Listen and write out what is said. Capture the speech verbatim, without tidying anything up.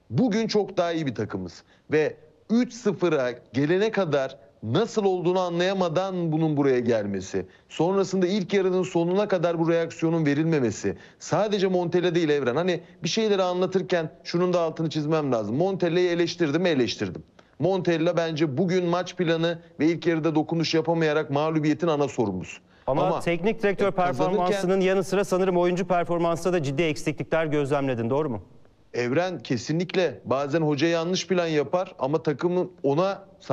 Bugün çok daha iyi bir takımız. Ve üç sıfıra gelene kadar nasıl olduğunu anlayamadan bunun buraya gelmesi, sonrasında ilk yarının sonuna kadar bu reaksiyonun verilmemesi, sadece Montella değil Evren. Hani bir şeyleri anlatırken şunun da altını çizmem lazım. Montella'yı eleştirdim mi? Eleştirdim. Montella bence bugün maç planı ve ilk yarıda dokunuş yapamayarak mağlubiyetin ana sorumlusu. Ama, Ama teknik direktör e, kazanırken- performansının yanı sıra sanırım oyuncu performansında da ciddi eksiklikler gözlemledin, doğru mu? Evren kesinlikle bazen hoca yanlış plan yapar ama takımın ona